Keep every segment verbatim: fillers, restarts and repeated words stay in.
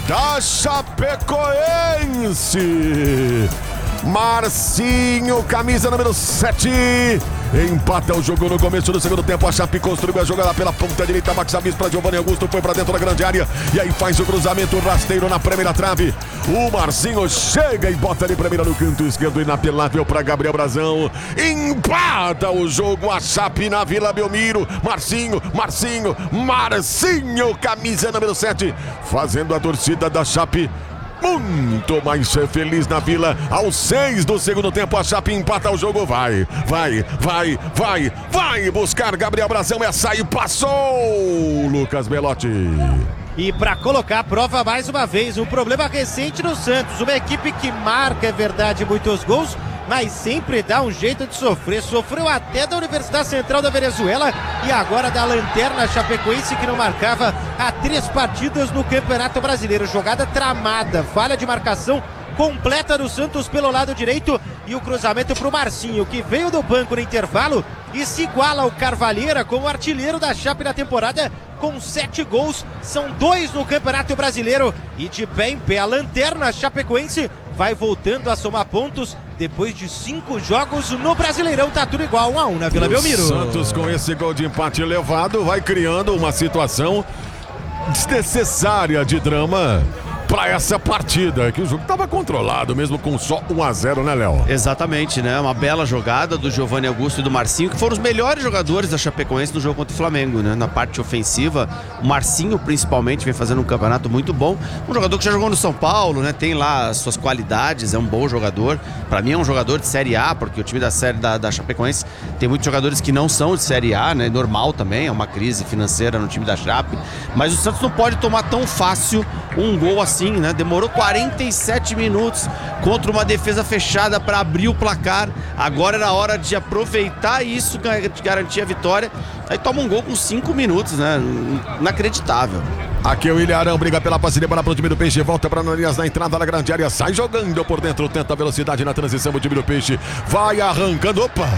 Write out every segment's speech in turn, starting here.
da Chapecoense. Marcinho, camisa número sete, empata o jogo no começo do segundo tempo. A Chape construiu a jogada pela ponta direita. Max Amis para Giovanni Augusto, foi para dentro da grande área e aí faz o cruzamento rasteiro na primeira trave. O Marcinho chega e bota ali primeira no canto esquerdo, inapelável para Gabriel Brazão. Empata o jogo a Chape na Vila Belmiro. Marcinho, Marcinho, Marcinho, camisa número sete, fazendo a torcida da Chape muito mais feliz na Vila. Aos seis do segundo tempo, a Chape empata o jogo. Vai, vai, vai, vai, vai buscar Gabriel Brazão. Essa aí passou, Lucas Belotti. E para colocar a prova mais uma vez, um problema recente no Santos. Uma equipe que marca, é verdade, muitos gols, mas sempre dá um jeito de sofrer. Sofreu até da Universidade Central da Venezuela e agora da Lanterna Chapecoense, que não marcava há três partidas no Campeonato Brasileiro. Jogada tramada, falha de marcação completa do Santos pelo lado direito e o cruzamento para o Marcinho, que veio do banco no intervalo e se iguala ao Carvalheira como artilheiro da Chape na temporada com sete gols. São dois no Campeonato Brasileiro e de pé em pé a Lanterna Chapecoense vai voltando a somar pontos depois de cinco jogos no Brasileirão. Tá tudo igual, um a um na Vila Belmiro. O Santos, com esse gol de empate elevado, vai criando uma situação desnecessária de drama para essa partida, que o jogo estava controlado mesmo com só um a zero, né, Léo? Exatamente, né? Uma bela jogada do Giovanni Augusto e do Marcinho, que foram os melhores jogadores da Chapecoense no jogo contra o Flamengo, né? Na parte ofensiva, o Marcinho principalmente vem fazendo um campeonato muito bom. Um jogador que já jogou no São Paulo, né? Tem lá as suas qualidades, é um bom jogador. Para mim é um jogador de Série A, porque o time da série da, da Chapecoense tem muitos jogadores que não são de Série A, né? Normal também, é uma crise financeira no time da Chape. Mas o Santos não pode tomar tão fácil um gol assim. Sim, né? Demorou quarenta e sete minutos contra uma defesa fechada para abrir o placar. Agora era hora de aproveitar isso, de garantir a vitória. Aí toma um gol com cinco minutos, né? Inacreditável. Aqui o Ilharão briga pela parceria para o time do Peixe, volta para Norias na entrada da grande área, sai jogando por dentro, tenta a velocidade na transição, o time do Peixe vai arrancando, opa!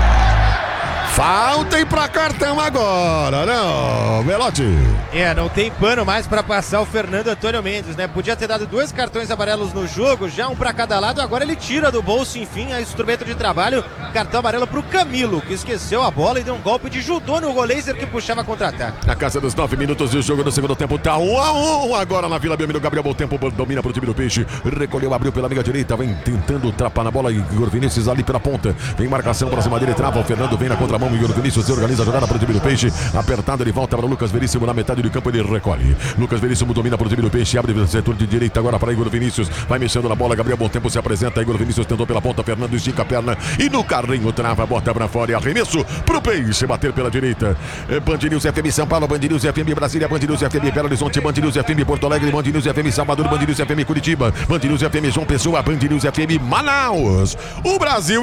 Falta ir pra cartão agora, não, Belotti? É, não tem pano mais pra passar o Fernando Antônio Mendes, né? Podia ter dado dois cartões amarelos no jogo, já um pra cada lado, agora ele tira do bolso, enfim, a instrumento de trabalho, cartão amarelo pro Camilo, que esqueceu a bola e deu um golpe de judô no goleiro que puxava contra-ataque. Na casa dos nove minutos e o jogo do segundo tempo tá um a um, agora na Vila Belmiro, Gabriel Bom-Tempo domina pro time do Peixe, recolheu, abriu pela meia direita, vem tentando trapar na bola, Igor Vinícius ali pela ponta, vem marcação pra cima dele, trava, o Fernando vem na contramão, Igor Vinícius se organiza a jogada para o time do Peixe, apertado, ele volta para o Lucas Veríssimo na metade do campo, ele recolhe, Lucas Veríssimo domina para o time do Peixe, abre o setor de direita agora para Igor Vinícius, vai mexendo na bola, Gabriel Bom-Tempo se apresenta, Igor Vinícius tentou pela ponta, Fernando estica a perna e no carrinho trava, bota para fora e arremesso pro Peixe, bater pela direita, Band News F M São Paulo, Band News F M Brasília, Band News F M Belo Horizonte, Band News F M Porto Alegre, Band News F M Salvador, Band News F M Curitiba, Band News F M João Pessoa, Band News F M Manaus, o Brasil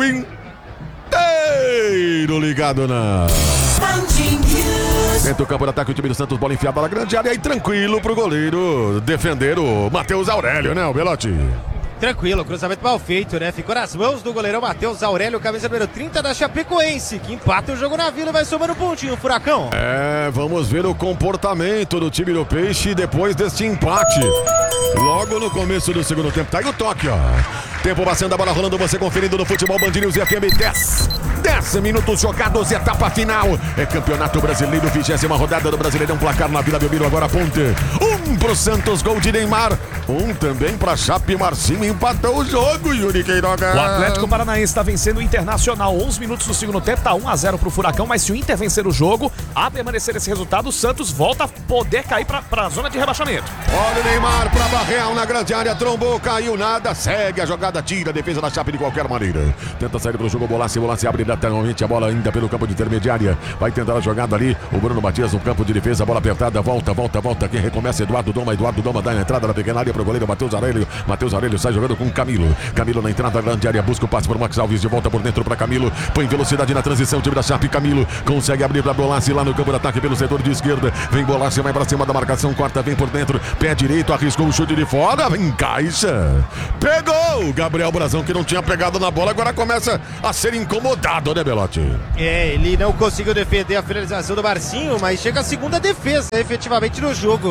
inteiro ligado na... Dentro do campo de ataque, o time do Santos, bola enfiada na grande área e tranquilo pro goleiro defender o Matheus Aurélio, né, o Belotti? Tranquilo, cruzamento mal feito, né? Ficou nas mãos do goleirão Matheus Aurélio, camisa número trinta da Chapecoense, que empata o jogo na Vila e vai somando um pontinho, Furacão. É, vamos ver o comportamento do time do Peixe depois deste empate. Logo no começo do segundo tempo, tá aí o toque, ó. Tempo passando, a bola rolando, você conferindo no Futebol Band News F M, dez, dez minutos jogados, etapa final. É Campeonato Brasileiro, vigésima rodada do Brasileirão, placar na Vila Belmiro, agora ponte. Um pro Santos, gol de Neymar. Um também pra Chape, Marcinho empatou o jogo, Yuri Queiroga. O Atlético Paranaense está vencendo o Internacional, onze minutos do segundo tempo, tá um a zero pro Furacão, mas se o Inter vencer o jogo, a permanecer esse resultado, o Santos volta a poder cair pra, pra zona de rebaixamento. Olha o Neymar pra Barreal na grande área, trombou, caiu, nada, segue a jogada, tira a defesa da Chape de qualquer maneira. Tenta sair pro jogo, Bolassi, Bolassi abre lateralmente a bola ainda pelo campo de intermediária, vai tentar a jogada ali, o Bruno Matias no campo de defesa, bola apertada, volta, volta, volta, quem recomeça Eduardo Doma, Eduardo Doma dá a entrada na pequena área pro goleiro Matheus Aurélio, Matheus Aurélio sai jogando com Camilo, Camilo na entrada da grande área, busca o passe por Max Alves, de volta por dentro pra Camilo, põe velocidade na transição, time da Chape, Camilo consegue abrir pra Bolassi lá no campo de ataque pelo setor de esquerda, vem Bolassi, vai pra cima da marcação, corta, vem por dentro, pé direito, arriscou um chute de fora, encaixa, pegou o Gabriel Brazão, que não tinha pegado na bola, agora começa a ser incomodado, né, Belotti? É, ele não conseguiu defender a finalização do Marcinho, mas chega a segunda defesa efetivamente no jogo.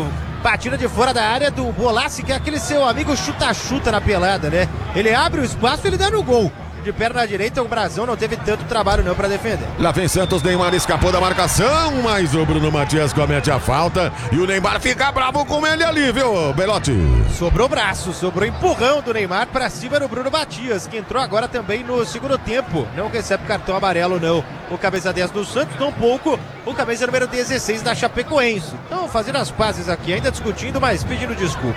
Batida de fora da área do Bolassi, que é aquele seu amigo chuta-chuta na pelada, né? Ele abre o espaço e ele dá no gol. De perna direita, o Brazão não teve tanto trabalho não pra defender. Lá vem Santos, Neymar escapou da marcação, mas o Bruno Matias comete a falta e o Neymar fica bravo com ele ali, viu, Belotti? Sobrou braço, sobrou empurrão do Neymar pra cima do Bruno Matias, que entrou agora também no segundo tempo. Não recebe cartão amarelo não. O camisa dez do Santos, tampouco o camisa número dezesseis da Chapecoense. Então fazendo as pazes aqui, ainda discutindo, mas pedindo desculpa.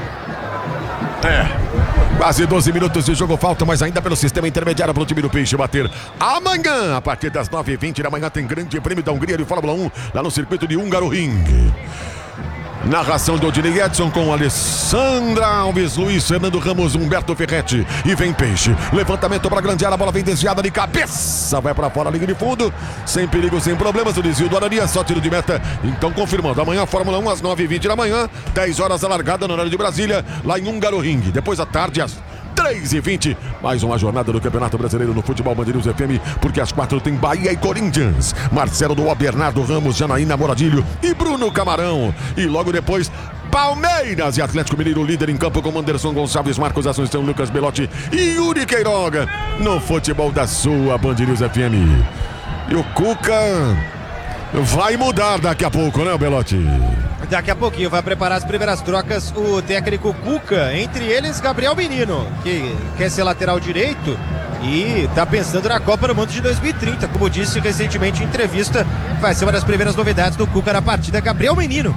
É. Quase doze minutos de jogo falta, mas ainda pelo sistema intermediário para o time do Peixe bater. Amanhã, a partir das nove e vinte da manhã, tem grande prêmio da Hungria de Fórmula um, lá no circuito de Hungaroring. Narração do Odinei Edson com Alessandra Alves, Luiz Fernando Ramos, Humberto Ferretti. E vem Peixe. Levantamento para a grande área, a bola vem desviada de cabeça. Vai para fora, linha de fundo. Sem perigo, sem problemas. O desvio do Arania, só tiro de meta. Então, confirmando, amanhã Fórmula um às nove e vinte da manhã, dez horas a largada no horário de Brasília, lá em Hungaroring. Depois à tarde, às três e vinte, mais uma jornada do Campeonato Brasileiro no Futebol Band News F M, porque às quatro tem Bahia e Corinthians. Marcelo Doa, Bernardo Ramos, Janaína Moradilho e Bruno Camarão. E logo depois, Palmeiras e Atlético Mineiro, líder em campo com Anderson Gonçalves, Marcos Assunção, Lucas Belotti e Yuri Queiroga. No futebol da sua Band News F M. E o Cuca vai mudar daqui a pouco, né, Belotti? Daqui a pouquinho vai preparar as primeiras trocas o técnico Cuca, entre eles Gabriel Menino, que quer ser lateral direito e tá pensando na Copa do Mundo de dois mil e trinta, como disse recentemente em entrevista, vai ser uma das primeiras novidades do Cuca na partida, Gabriel Menino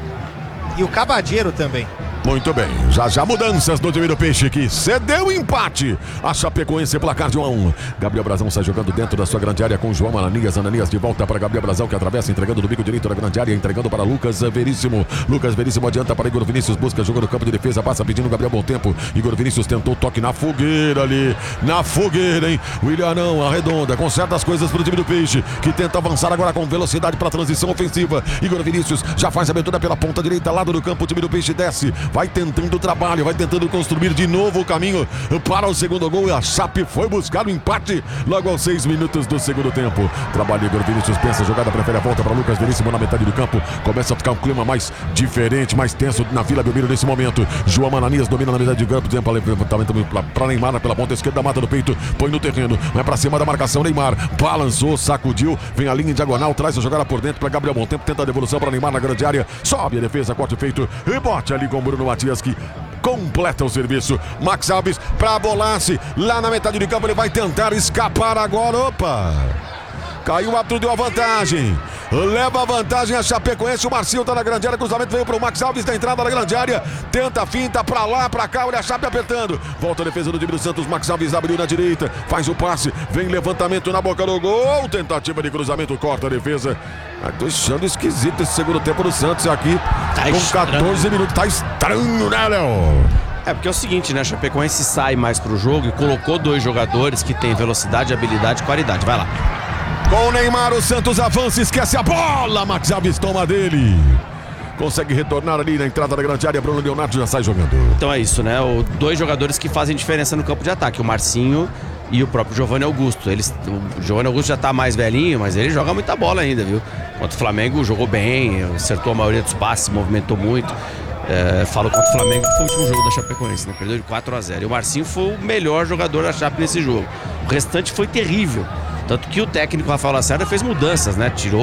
e o Cabadeiro também. Muito bem, já já mudanças no time do Peixe que cedeu o empate. A Chapecoense, placar de um a um. Gabriel Brazão sai jogando dentro da sua grande área com João Ananias. Ananias de volta para Gabriel Brazão, que atravessa, entregando do bico direito da grande área, entregando para Lucas Veríssimo. Lucas Veríssimo adianta para Igor Vinícius, busca jogo no campo de defesa, passa pedindo Gabriel bom tempo. Igor Vinícius tentou toque na fogueira ali, na fogueira, hein? William não, arredonda, conserta as coisas para o time do Peixe, que tenta avançar agora com velocidade para a transição ofensiva. Igor Vinícius já faz a abertura pela ponta direita, lado do campo, o time do Peixe desce. Vai tentando o trabalho, vai tentando construir de novo o caminho para o segundo gol. E a Chape foi buscar o empate logo aos seis minutos do segundo tempo. Trabalho, Igor Vinícius pensa, jogada, prefere a volta para Lucas Veríssimo na metade do campo. Começa a ficar um clima mais diferente, mais tenso na Vila Belmiro nesse momento. João Ananias domina na metade do campo, tempo levantamento para Neymar pela ponta esquerda, mata no peito, põe no terreno, vai para cima da marcação. Neymar balançou, sacudiu, vem a linha em diagonal, traz a jogada por dentro para Gabriel Bom Tempo, tenta a devolução para Neymar na grande área, sobe a defesa, corte feito, rebote ali com Bruno Matias, que completa o serviço. Max Alves para Bolassi, lá na metade de campo, ele vai tentar escapar agora. Opa! Caiu o árbitro, deu a vantagem. Leva a vantagem a Chapecoense. O Marcinho tá na grande área. Cruzamento veio pro Max Alves na entrada da grande área. Tenta a finta pra lá, pra cá. Olha a Chape apertando. Volta a defesa do time do Santos. Max Alves abriu na direita. Faz o passe. Vem levantamento na boca do gol. Tentativa de cruzamento. Corta a defesa. Ah, tô achando esquisito esse segundo tempo do Santos aqui. Tá com estranho. catorze minutos. Tá estranho, né, Léo? É porque é o seguinte, né? A Chapecoense sai mais pro jogo e colocou dois jogadores que têm velocidade, habilidade e qualidade. Vai lá. Com o Neymar, o Santos avança, esquece a bola. Max Alves toma dele. Consegue retornar ali na entrada da grande área. Bruno Leonardo já sai jogando. Então é isso, né? O, dois jogadores que fazem diferença no campo de ataque. O Marcinho e o próprio Giovanni Augusto. Eles, o Giovanni Augusto já tá mais velhinho, mas ele joga muita bola ainda, viu? Contra o Flamengo jogou bem, acertou a maioria dos passes, movimentou muito. É, falo contra o Flamengo, que foi o último jogo da Chapecoense, né? Perdeu de quatro a zero. E o Marcinho foi o melhor jogador da Chape nesse jogo. O restante foi terrível. Tanto que o técnico Rafael Lacerda fez mudanças, né? Tirou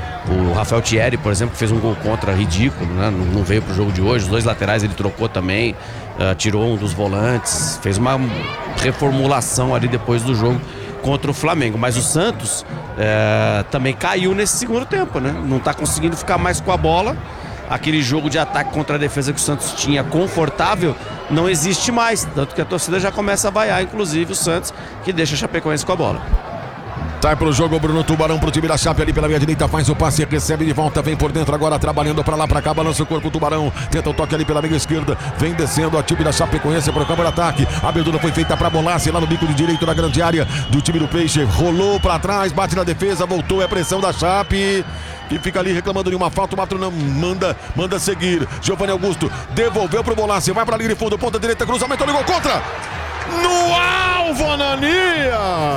o Rafael Thierry, por exemplo, que fez um gol contra ridículo, né? Não, não veio pro jogo de hoje. Os dois laterais ele trocou também. Uh, tirou um dos volantes. Fez uma reformulação ali depois do jogo contra o Flamengo. Mas o Santos uh, também caiu nesse segundo tempo, né? Não tá conseguindo ficar mais com a bola. Aquele jogo de ataque contra a defesa que o Santos tinha confortável não existe mais. Tanto que a torcida já começa a vaiar, inclusive o Santos, que deixa a Chapecoense com a bola. Sai pro jogo o Bruno Tubarão pro time da Chape ali pela minha direita, faz o passe, recebe de volta, vem por dentro agora, trabalhando pra lá, pra cá, balança o corpo o Tubarão, tenta o toque ali pela meia esquerda, vem descendo a time da Chapecoense pro campo de ataque, a abertura foi feita pra Bolassi lá no bico de direito da grande área do time do Peixe, rolou pra trás, bate na defesa, voltou, é pressão da Chape, que fica ali reclamando de uma falta, o Matro não manda, manda seguir, Giovanni Augusto devolveu pro Bolassi, vai pra linha de fundo, ponta direita, cruzamento, ligou contra, no alvo, Ananias!